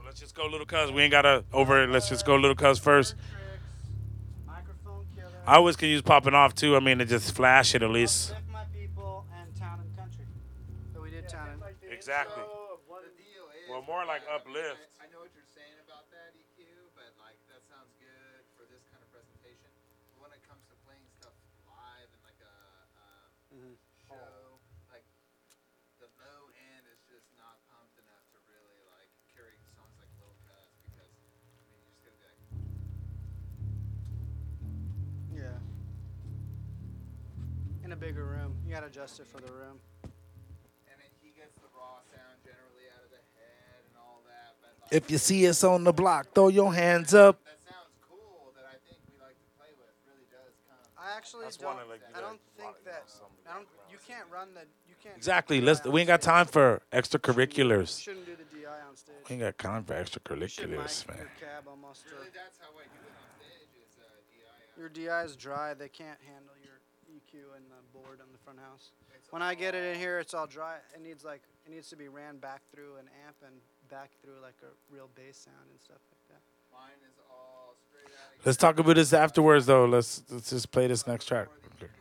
let's just go little cuz. We ain't gotta over it. Let's just go little cuz first. Microphone killer. I always can use popping off too. I mean, to just flash it at least. Uplift my people and town and country. So we did town and Exactly. The deal is, Well, more like uplift. I know what you're saying about that EQ, but like that sounds good for this kind of presentation. But when it comes to playing stuff live and like a show, like the low end is just not pumped enough to really like carry songs like Lil Cuz because I mean you're just gonna be like, yeah. In a bigger room, you gotta adjust it for the room. and then he gets the raw sound generally out of the head and all that. But like, If you see us on the block, throw your hands up. that sounds cool that I think we like to play with really does come. I actually That's one don't. of, like, I don't you think know, that. somebody I don't. You can't run the. You can't. Exactly. do Let's. DI We on ain't got stage. time for You extracurriculars. shouldn't do the DI on stage. We ain't got time for You should extracurriculars, mic man. your cab almost. Really, that's how I do it on stage is DI. Your DI is dry. They can't handle your EQ and the board on the front house. When I get it in here, it's all dry. It needs to be ran back through an amp and back through like a real bass sound and stuff like that. Mine is all straight out of Let's talk about this afterwards, though. Let's just play this next track.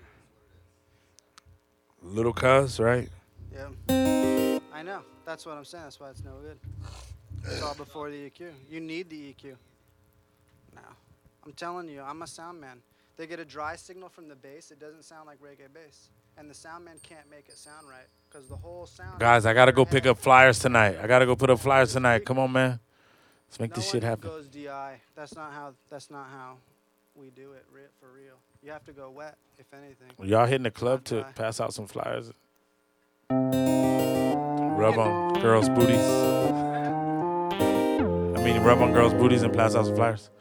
Little cuz, right? Yeah. I know. That's what I'm saying. That's why it's no good. It's all before the EQ. You need the EQ. No. I'm telling you, I'm a sound man. They get a dry signal from the bass. It doesn't sound like reggae bass. And the sound man can't make it sound right because the whole sound. Guys, I gotta go pick up flyers tonight. I gotta go put up flyers tonight. Come on, man. Let's make No this shit one happen. goes DI. That's not how we do it for real. You have to go wet, if anything. Y'all hitting the club to Dry. pass out some flyers. Rub on girls' booties. I mean, rub on girls' booties and pass out some flyers.